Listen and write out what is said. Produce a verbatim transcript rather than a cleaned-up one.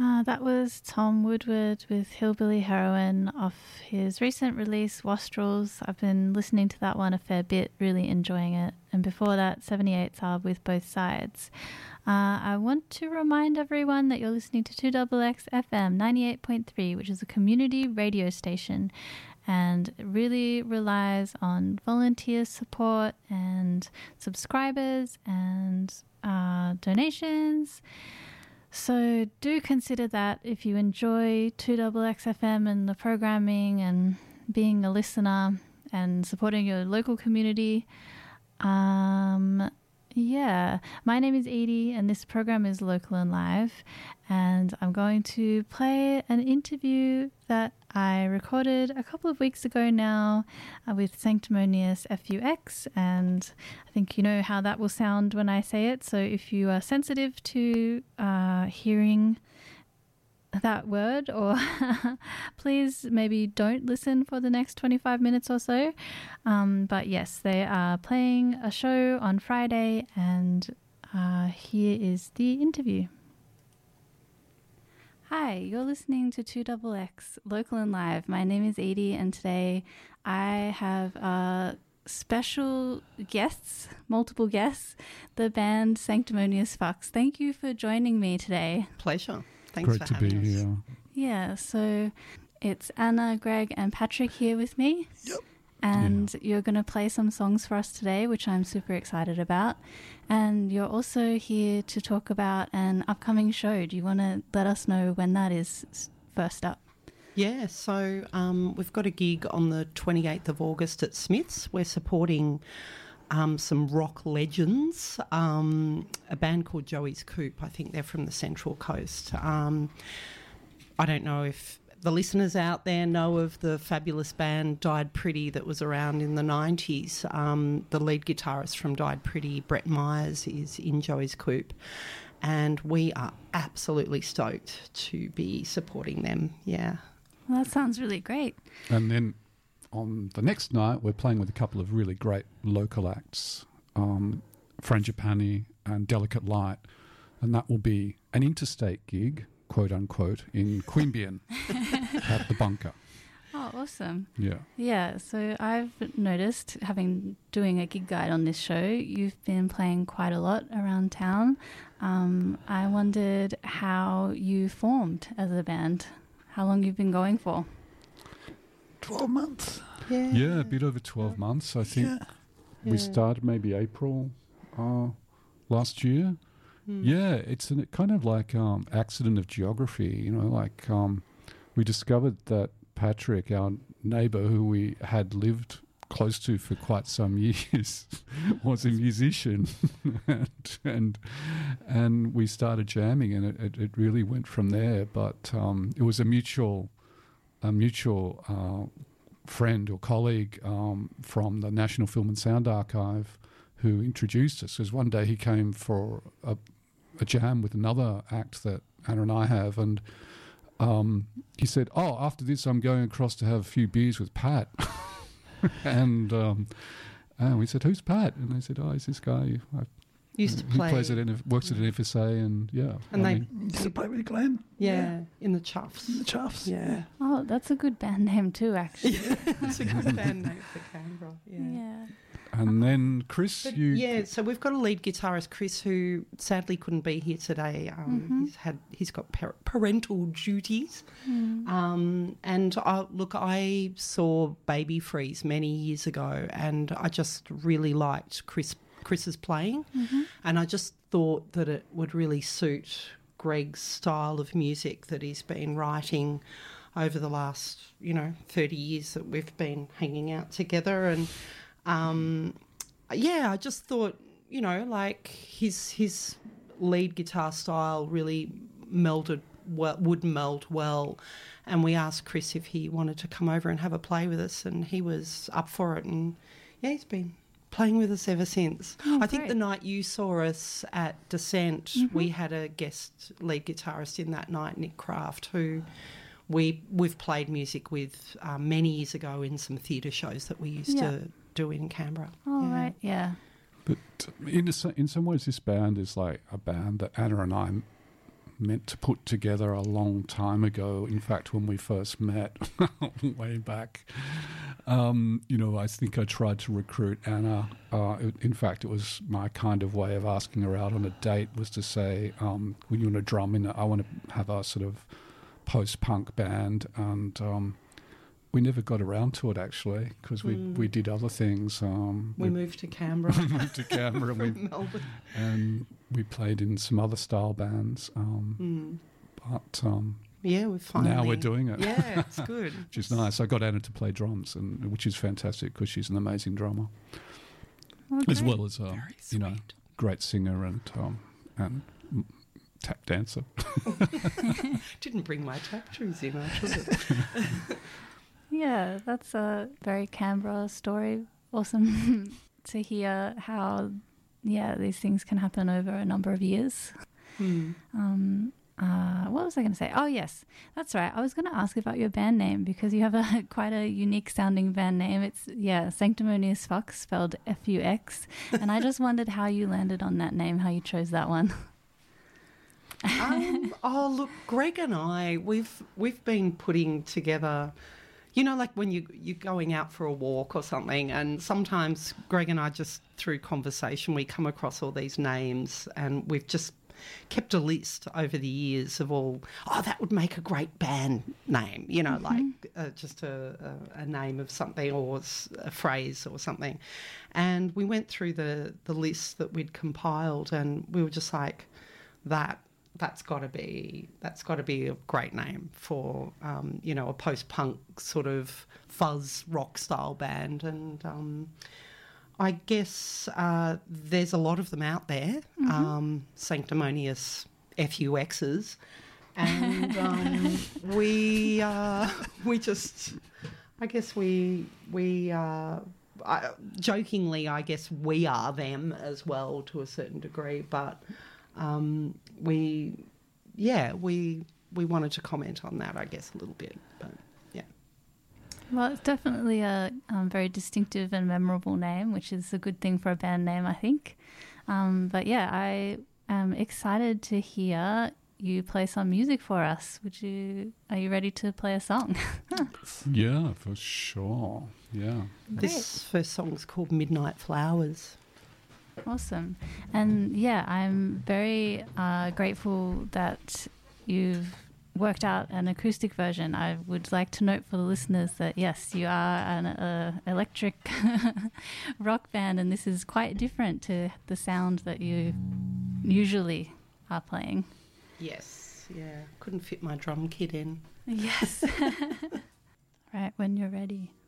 Uh, that was Tom Woodward with Hillbilly Heroine off his recent release, Wastrels. I've been listening to that one a fair bit, really enjoying it. And before that, seventy-eight Sub with Both Sides. Uh, I want to remind everyone that you're listening to two X X F M ninety-eight point three, which is a community radio station, and it really relies on volunteer support and subscribers and uh, donations. So do consider that if you enjoy two X X F M and the programming and being a listener and supporting your local community. Um, yeah, my name is Edie and this program is Local and Live, and I'm going to play an interview that I recorded a couple of weeks ago now uh, with Sanctimonious F U X, and I think you know how that will sound when I say it. So if you are sensitive to uh, hearing that word, or please maybe don't listen for the next twenty-five minutes or so. Um, but yes, they are playing a show on Friday, and uh, here is the interview. Hi, you're listening to two X X Local and Live. My name is Edie, and today I have uh, special guests, multiple guests, the band Sanctimonious Fucks. Thank you for joining me today. Pleasure. Thanks Great for to having be us. here. Yeah, so it's Anna, Greg, and Patrick here with me. Yep. And yeah. You're going to play some songs for us today, which I'm super excited about. And you're also here to talk about an upcoming show. Do you want to let us know when that is first up? Yeah, so um, we've got a gig on the twenty-eighth of August at Smith's. We're supporting um, some rock legends, um, a band called Joey's Coop. I think they're from the Central Coast. Um, I don't know if the listeners out there know of the fabulous band Died Pretty that was around in the nineties. Um, the lead guitarist from Died Pretty, Brett Myers, is in Joey's Coop, and we are absolutely stoked to be supporting them. Yeah. Well, that sounds really great. And then on the next night, we're playing with a couple of really great local acts, um, Frangipani and Delicate Light, and that will be an interstate gig, quote unquote, in Queanbeyan at the Bunker. Oh, awesome. Yeah. Yeah, so I've noticed, having doing a gig guide on this show, you've been playing quite a lot around town. Um, I wondered how you formed as a band, how long you've been going for. twelve months. Yeah. Yeah, a bit over twelve months, I think. Yeah. We Yeah. started maybe April uh, last year. Mm. Yeah, it's a kind of like um, accident of geography, you know, like um, we discovered that Patrick, our neighbour who we had lived close to for quite some years, was a musician, and, and and we started jamming, and it, it, it really went from there. But um, it was a mutual a mutual uh, friend or colleague um, from the National Film and Sound Archive who introduced us. Because one day he came for a, a jam with another act that Anna and I have, and um, he said, "Oh, after this, I'm going across to have a few beers with Pat." and um, and we said, "Who's Pat?" And they said, "Oh, he's this guy. I, Used to he play. plays at N F, works at N F S A, and yeah." And I they- mean, Used to play with Glenn. Yeah, in the Chuffs. The Chuffs. Yeah. Oh, that's a good band name too, actually. It's a good band name for Canberra. Yeah. Yeah. and then Chris, But you yeah, so we've got a lead guitarist, Chris, who sadly couldn't be here today. Um, Mhm. He's had he's got par- parental duties, Mm. um, and I, look, I saw Baby Freeze many years ago, and I just really liked Chris Chris's playing, Mhm. and I just thought that it would really suit Greg's style of music that he's been writing over the last, you know, thirty years that we've been hanging out together. And um, yeah, I just thought, you know, like his his lead guitar style really melded well, would meld well. And we asked Chris if he wanted to come over and have a play with us, and he was up for it. And yeah, he's been playing with us ever since. Oh, I think great. the night you saw us at Descent, Mhm. we had a guest lead guitarist in that night, Nick Craft, who we we've played music with um, many years ago in some theatre shows that we used Yeah. to do in Canberra. All Yeah. right. Yeah. But in a, in some ways, this band is like a band that Anna and I meant to put together a long time ago. In fact, when we first met, way back, um, you know, I think I tried to recruit Anna. Uh, it, in fact, it was my kind of way of asking her out on a date, was to say, um, "Will you want to drum in? I want to have a sort of post-punk band." And um, we never got around to it, actually, because we Mm. we did other things. Um, We moved to Canberra. we moved to Canberra, and we from Melbourne. and we played in some other style bands. Um, Mm. but um, Yeah, we've finally... now we're doing it, Yeah, it's good. which is nice. I got Anna to play drums, and which is fantastic because she's an amazing drummer, Well, as great. well as a Very you know sweet. great singer and um, and mm, tap dancer. Didn't bring my tap shoes in, I should have. Yeah, that's a very Canberra story. Awesome to hear how, yeah, these things can happen over a number of years. Hmm. Um, uh, what was I going to say? Oh, yes, that's right. I was going to ask about your band name because you have a quite a unique sounding band name. It's, yeah, Sanctimonious Fox, spelled F U X. And I just wondered how you landed on that name, how you chose that one. um, oh, look, Greg and I, we've we've been putting together, you know, like when you, you're going out for a walk or something, and sometimes Greg and I just, through conversation, we come across all these names, and we've just kept a list over the years of all, oh, that would make a great band name, you know, Mm-hmm. like uh, just a, a, a name of something or s- a phrase or something. And we went through the, the list that we'd compiled, and we were just like, that that's got to be that's got to be a great name for um, you know, a post-punk sort of fuzz rock style band. And um, I guess uh, there's a lot of them out there, Mm-hmm. um, sanctimonious F U Xs, and um, we uh, we just I guess we we uh, I, jokingly I guess we are them as well to a certain degree, but. Um, we, yeah, we we wanted to comment on that, I guess, a little bit, but yeah. Well, it's definitely a um, very distinctive and memorable name, which is a good thing for a band name, I think. Um, but yeah, I am excited to hear you play some music for us. Would you? Are you ready to play a song? Yeah, for sure. Yeah. This first song's called Midnight Flowers. Awesome. And yeah, I'm very uh, grateful that you've worked out an acoustic version. I would like to note for the listeners that yes, you are an uh, electric rock band, and this is quite different to the sound that you usually are playing. Yes, yeah. Couldn't fit my drum kit in. Yes. Right, when you're ready.